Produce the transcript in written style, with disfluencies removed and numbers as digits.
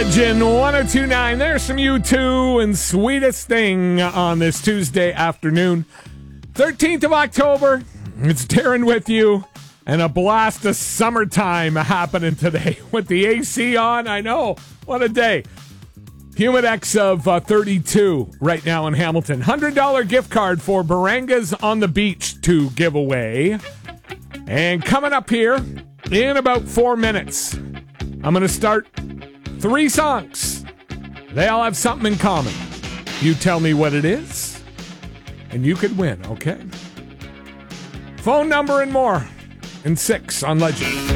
Legend 1029. There's some U2 and Sweetest Thing on this Tuesday afternoon. 13th of October. It's Darren with you. And a blast of summertime happening today with the AC on. I know. What a day. Humidex of 32 right now in Hamilton. $100 gift card for Barangas on the Beach to give away. And coming up here in about 4 minutes, I'm going to start 3 songs. They all have something in common. You tell me what it is, and you could win, okay? Phone number and more in 6 on Legend.